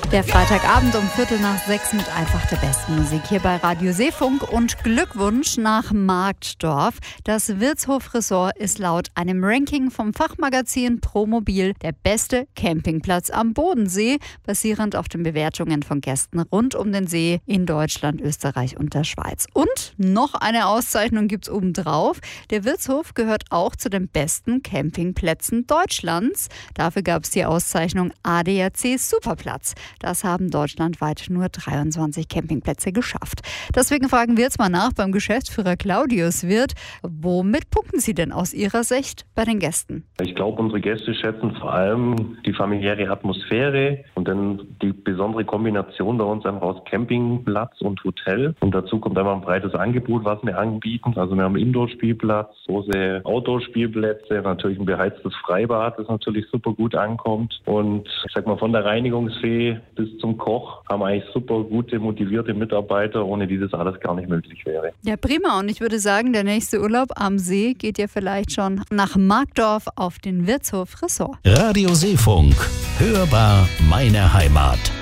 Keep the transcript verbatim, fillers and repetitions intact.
Der Freitagabend um Viertel nach sechs mit einfach der besten Musik hier bei Radio Seefunk und Glückwunsch nach Marktdorf. Das Wirtshof Resort ist laut einem Ranking vom Fachmagazin Promobil der beste Campingplatz am Bodensee, basierend auf den Bewertungen von Gästen rund um den See in Deutschland, Österreich und der Schweiz. Und noch eine Auszeichnung gibt's obendrauf. Der Wirtshof gehört auch zu den besten Campingplätzen Deutschlands. Dafür gab es die Auszeichnung A D A C Superplatz. Das haben deutschlandweit nur dreiundzwanzig Campingplätze geschafft. Deswegen fragen wir jetzt mal nach beim Geschäftsführer Claudius Wirth, womit punkten Sie denn aus Ihrer Sicht bei den Gästen? Ich glaube, unsere Gäste schätzen vor allem die familiäre Atmosphäre und dann die besondere Kombination bei uns einfach aus Campingplatz und Hotel. Und dazu kommt einfach ein breites Angebot, was wir anbieten. Also wir haben einen Indoor-Spielplatz, große Outdoor-Spielplätze, natürlich ein beheiztes Freibad, das natürlich super gut ankommt. Und ich sag mal, von der Reinigungsfee bis zum Koch haben wir eigentlich super gute, motivierte Mitarbeiter, ohne die das alles gar nicht möglich wäre. Ja, prima. Und ich würde sagen, der nächste Urlaub am See geht ja vielleicht schon nach Marktdorf auf den Wirtshof Resort. Radio Seefunk. Hörbar meine Heimat.